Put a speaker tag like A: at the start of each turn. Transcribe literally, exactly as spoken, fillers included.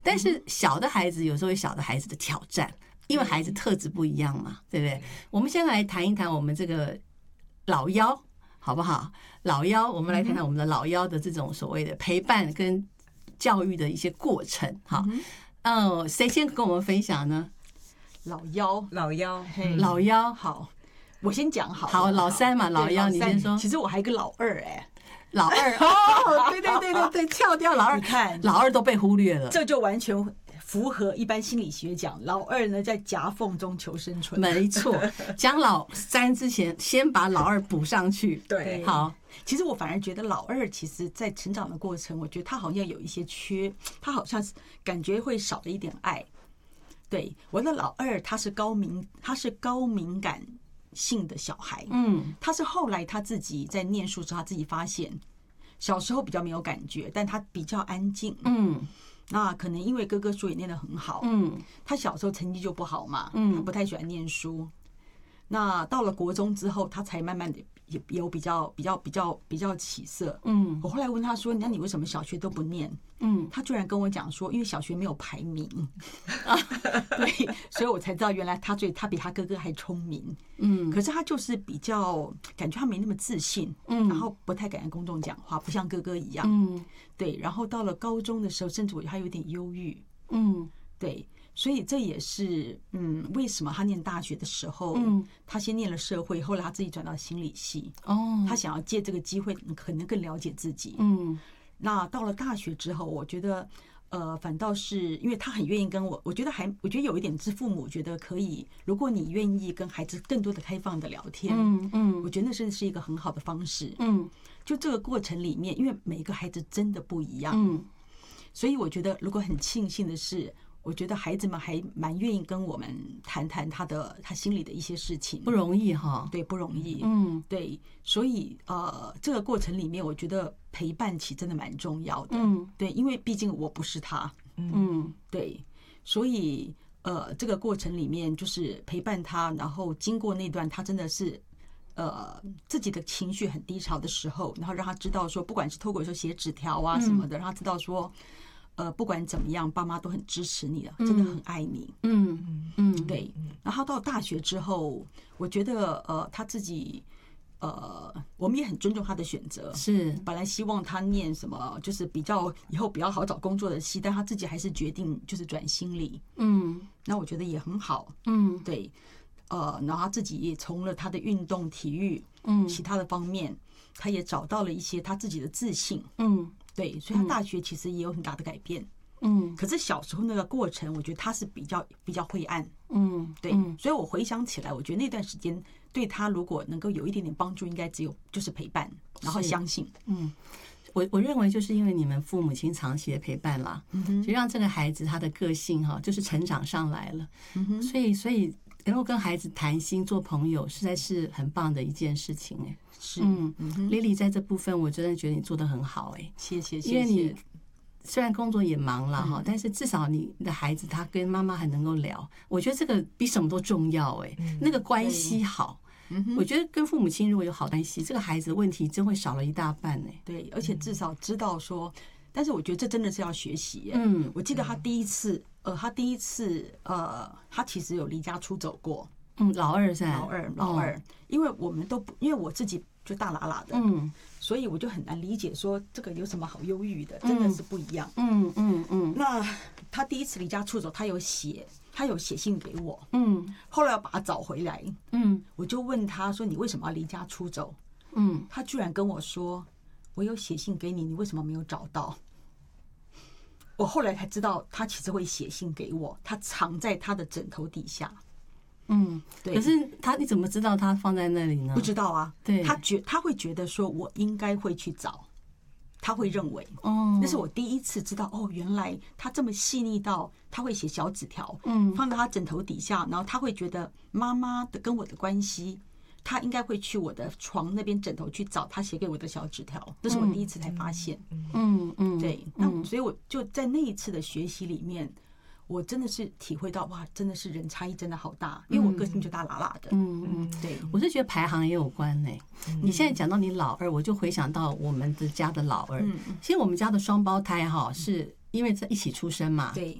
A: 但是小的孩子有时候有小的孩子的挑战，因为孩子特质不一样嘛，对不对？我们先来谈一谈我们这个老幺，好不好？老幺，我们来谈谈我们的老幺的这种所谓的陪伴跟教育的一些过程。好，嗯，谁先跟我们分享呢？
B: 老幺，
C: 老幺，
A: 老幺，
B: 好，我先讲好。
A: 好，老三嘛，老幺，你先说。
B: 其实我还有一个老二，哎，
A: 老二哦，对对对对对，跳掉老二，
B: 你看，
A: 老二都被忽略了，
B: 这就完全符合一般心理学讲，老二呢在夹缝中求生存。
A: 没错，讲老三之前，先把老二补上去。
C: 对，
A: 好。
B: 其实我反而觉得老二其实在成长的过程，我觉得他好像有一些缺，他好像是感觉会少了一点爱。对，我的老二他是高敏，他是高敏感性的小孩。嗯，他是后来他自己在念书时候，他自己发现，小时候比较没有感觉，但他比较安静。嗯，那可能因为哥哥书也念得很好。嗯，他小时候成绩就不好嘛。嗯，他不太喜欢念书。那到了国中之后，他才慢慢的有比较比较比较比较起色。嗯，我后来问他说：“那你为什么小学都不念？”嗯，他居然跟我讲说：“因为小学没有排名。”啊，对，所以我才知道原来他最他比他哥哥还聪明。嗯，可是他就是比较感觉他没那么自信。嗯，然后不太敢跟公众讲话，不像哥哥一样。嗯，对，然后到了高中的时候，甚至我觉得他有点忧郁。嗯，对。所以这也是嗯，为什么他念大学的时候，嗯，他先念了社会，后来他自己转到心理系。哦，他想要借这个机会，可能更了解自己。嗯，那到了大学之后，我觉得，呃，反倒是因为他很愿意跟我，我觉得还，我觉得有一点是父母觉得可以，如果你愿意跟孩子更多的开放的聊天，嗯嗯，我觉得那是是一个很好的方式。嗯，就这个过程里面，因为每个孩子真的不一样，嗯，所以我觉得如果很庆幸的是。我觉得孩子们还蛮愿意跟我们谈谈他的他心里的一些事情，
A: 不容易哈，
B: 对，不容易，嗯，对，所以呃，这个过程里面，我觉得陪伴其实真的蛮重要的，嗯，对，因为毕竟我不是他，嗯，对，所以呃，这个过程里面就是陪伴他，然后经过那段他真的是呃自己的情绪很低潮的时候，然后让他知道说，不管是透过说写纸条啊什么的，让他知道说。呃，不管怎么样，爸妈都很支持你的，真的很爱你。嗯嗯，对。然后到大学之后，我觉得呃，他自己呃，我们也很尊重他的选择。
A: 是，
B: 本来希望他念什么，就是比较以后比较好找工作的系，但他自己还是决定就是转心理。嗯，那我觉得也很好。嗯，对。呃，然后他自己也从了他的运动、体育，嗯，其他的方面，他也找到了一些他自己的自信。嗯。对，所以他大学其实也有很大的改变，嗯，可是小时候那个过程，我觉得他是比较比较灰暗，嗯，对，所以我回想起来，我觉得那段时间对他如果能够有一点点帮助，应该只有就是陪伴，然后相信，嗯，
A: 我我认为就是因为你们父母亲长期的陪伴啦，嗯，就让这个孩子他的个性哈，就是成长上来了，嗯哼，所以所以能够跟孩子谈心做朋友，实在是很棒的一件事情哎。
B: 是，
A: 嗯，Lily 在这部分我真的觉得你做得很好哎，
B: 谢谢，谢谢。
A: 因为你虽然工作也忙了哈，但是至少你的孩子他跟妈妈还能够聊，我觉得这个比什么都重要哎，那个关系好，我觉得跟父母亲如果有好关系，这个孩子问题真会少了一大半哎。
B: 对，而且至少知道说，但是我觉得这真的是要学习哎。嗯，我记得他第一次，呃，他第一次，呃，他其实有离家出走过。
A: 嗯，老二是
B: 老二，老二，因为我们都不，因为我自己就大喇喇的，嗯，所以我就很难理解说这个有什么好忧郁的，真的是不一样，嗯嗯嗯。那他第一次离家出走，他有写，他有写信给我，嗯，后来要把他找回来，嗯，我就问他说：“你为什么要离家出走？”嗯，他居然跟我说：“我有写信给你，你为什么没有找到？”我后来才知道，他其实会写信给我，他藏在他的枕头底下。
A: 嗯，对。可是他你怎么知道他放在那里呢？
B: 不知道啊。
A: 对，
B: 他觉他会觉得说，我应该会去找，他会认为，哦，那是我第一次知道，哦，原来他这么细腻到他会写小纸条，嗯，放到他枕头底下，然后他会觉得妈妈的跟我的关系，他应该会去我的床那边枕头去找他写给我的小纸条，这是我第一次才发现。嗯嗯，对，那所以我就在那一次的学习里面。我真的是体会到哇，真的是人差异真的好大，因为我个性就大喇喇的。嗯
A: 嗯，对，我是觉得排行也有关呢、欸。你现在讲到你老二，我就回想到我们的家的老二。其实我们家的双胞胎哈是因为在一起出生嘛，
B: 对，